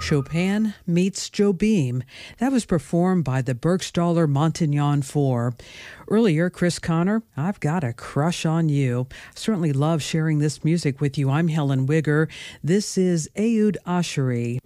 Chopin meets Jobim. That was performed by the Burgstaller Montignon 4. Earlier, Chris Connor, I've Got a Crush on You. Certainly love sharing this music with you. I'm Helen Wigger. This is Ehud Asheri.